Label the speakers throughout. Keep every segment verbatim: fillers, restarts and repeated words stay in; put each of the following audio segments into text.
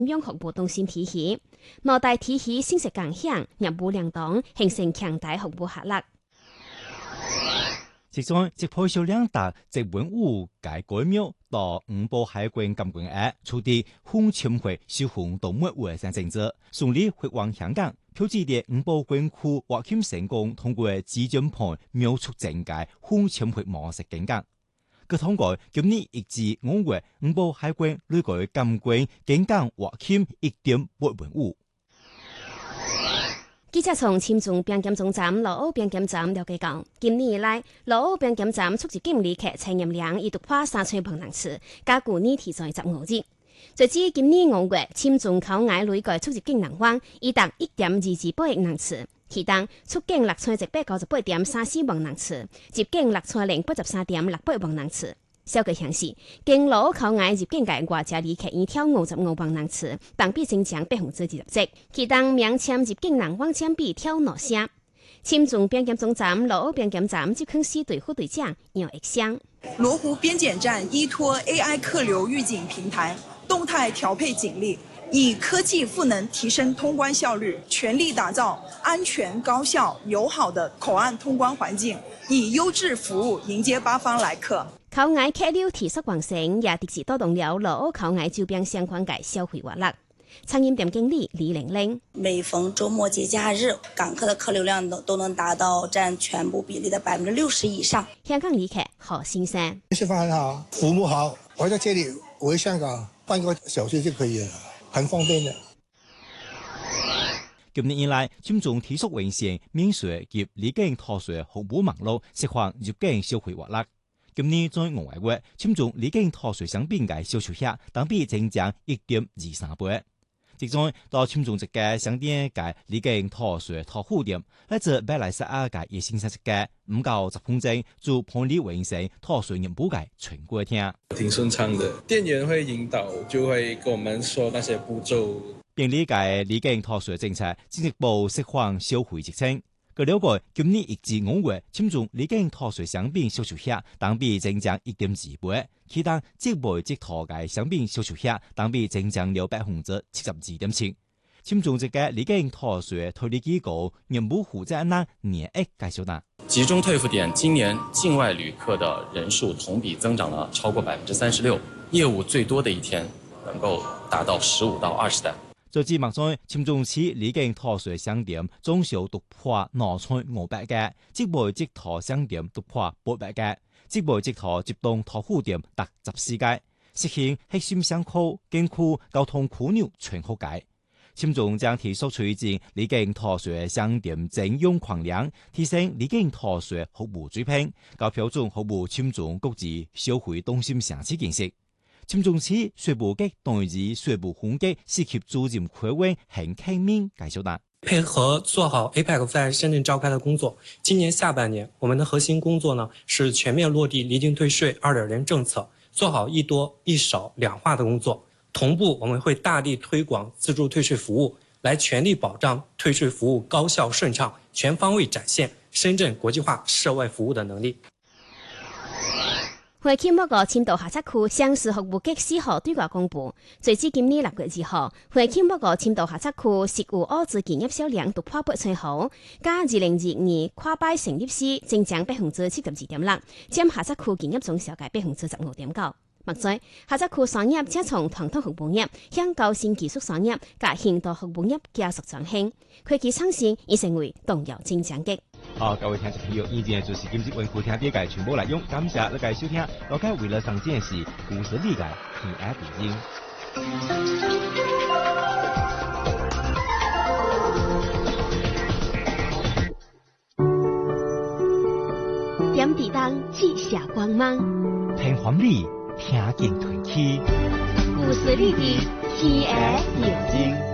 Speaker 1: 用服務中心體系，內大體系信息共享，業務聯動，形成強大服務合力。
Speaker 2: 即在即配銷兩達，即文物改改廟到五部海關監管額，處理風침會受風動物衛生政策，順利回往香港。標誌的五部關區挖勘成功，通過基準盤秒速整改風침會模式警告。佢通過今年一至五月五部海關累計監管警告挖勘一點八文物。
Speaker 1: 記者從深圳邊檢總站羅澳邊檢站了解到，今年以來，羅澳邊檢站出入境旅客測驗量已突破三千萬人次，較舊年提在十五日。截至今年五月，深圳口岸累計出入境人數已達一點二二八億人次，其中出境六千一百九十八點三四萬人次，入境六千零八十三點六八萬人次。數據顯示，經羅澳口岸入境嘅外籍旅客已超五十五萬人次，同比增長百分之二十七。其中免簽入境人數佔比超兩成。深圳邊檢總站、羅澳邊檢站接近四隊副隊長楊益祥。
Speaker 3: 羅湖邊檢站依託 A I 客流預警平台，動態調配警力，以科技賦能提升通關效率，全力打造安全、高效、友好的口岸通關環境，以優質服務迎接八方來客。
Speaker 1: 口岸客流提速旺盛，也直接帶動了羅澳口岸周邊相關嘅消費活力。餐飲店經理李玲玲：
Speaker 4: 每逢週末節假日，港客的客流量都都能達到佔全部比例的百分之六十以上。
Speaker 1: 香港旅客何先生：
Speaker 5: 吃飯很好，服務好，我在這裏回香港半個小時就可以了，很方便的。
Speaker 2: 今年以來，深圳提速完善免稅及離境逃稅服務網絡，釋放入境消費活力。今年在五月，深圳離境逃稅商品嘅銷售額同比增長一點二三倍。即在到深圳一個商店嘅離境逃稅淘貨店，來自百來十二個夜先生一個唔夠十分鐘就幫你完成逃稅任務嘅全過程。
Speaker 6: 挺順暢的，店員會引導，就會跟我們說那些步驟。
Speaker 2: 便利嘅離境逃稅政策進一步釋放消費激情。據了解，今年一至五月，深圳離境逃稅商品銷售額同比增長一點二倍，其他即賣即逃嘅商品銷售額同比增長了百分之七十二點七。深圳這個離境逃稅推理機構業務負責人年益介紹啦，
Speaker 7: 集中退付點今年境外旅客的人數同比增長了超過百分之三十六，業務最多的一天能夠達到十五到二十單。
Speaker 2: 截至目前，深圳市離境逃稅商店總數突破兩千五百個，即賣即逃商店突破八百個，即賣即逃集中淘貨店達十四個，實現核心商區、景區、交通樞紐全覆蓋。深圳將提速推進離境逃稅商店整用擴量，提升離境逃稅服務水平，高標準服務深圳國際消費中心城市建設。深圳市稅務局同意稅務分局涉及主任規委很開明介紹啦，
Speaker 8: 配合做好 A P E C 在深圳召開的工作，今年下半年我們的核心工作呢是全面落地離境退稅 二點零 政策，做好一多一少兩化的工作。同步我們會大力推廣自助退稅服務，來全力保障退稅服務高效順暢，全方位展現深圳國際化涉外服務的能力。
Speaker 1: 會期末個簽到下測區上市服務局四號對外公布，截至今年六月二號，會期末個簽到下測區實有澳資企業銷量突破八千戶，加二零二二跨擺成立時增長百分之七十二點六，佔下測區企業總銷價百分之十五點九。目前，下測區產業正從傳統服務業向高新技術產業及現代服務業加速轉型，科技創新已成為重要增長極。
Speaker 2: 好，各位聽眾朋友，以上就是今日文庫聽啲嘅全部內容，感謝大家收聽。大家為了上件事，故事理解天愛電影。
Speaker 1: 點地燈記下光芒，
Speaker 2: 聽歡喜，聽見推起。
Speaker 1: 故事理解天愛電影。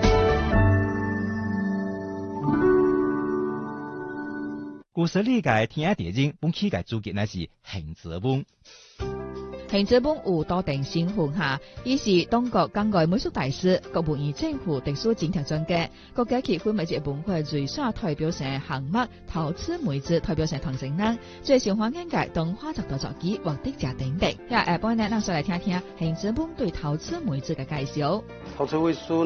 Speaker 2: 故事理解天愛電影，本期嘅主角乃是邢澤文。
Speaker 9: 行政本有多定新訓下，伊是當國港外美術大師、國務院政府特殊政策專家，國家結婚美節文化最少代表性項目陶瓷梅子代表性傳承人，最上海眼界動畫集到作機獲得獎等等。也下半呢，咱再來聽聽行政本對陶瓷梅子嘅介紹。
Speaker 10: 陶瓷藝術